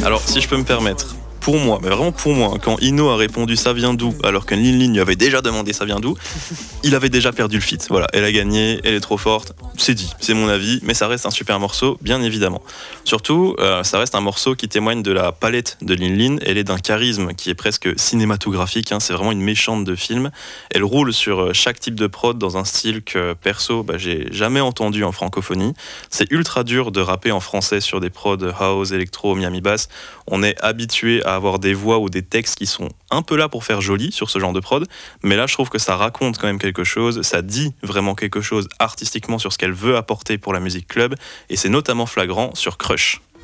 Alors, si je peux me permettre, pour moi, mais vraiment pour moi, quand Ino a répondu ça vient d'où, alors que Lin Lin lui avait déjà demandé ça vient d'où, il avait déjà perdu le feat. Voilà, elle a gagné, elle est trop forte, c'est dit, c'est mon avis, mais ça reste un super morceau, bien évidemment. Surtout, ça reste un morceau qui témoigne de la palette de Lin Lin, elle est d'un charisme qui est presque cinématographique, c'est vraiment une méchante de film. Elle roule sur chaque type de prod dans un style que, perso, j'ai jamais entendu en francophonie. C'est ultra dur de rapper en français sur des prods house, électro, Miami bass. On est habitué à avoir des voix ou des textes qui sont un peu là pour faire joli sur ce genre de prod, mais là je trouve que ça raconte quand même quelque chose, ça dit vraiment quelque chose artistiquement sur ce qu'elle veut apporter pour la musique club, et c'est notamment flagrant sur Crush.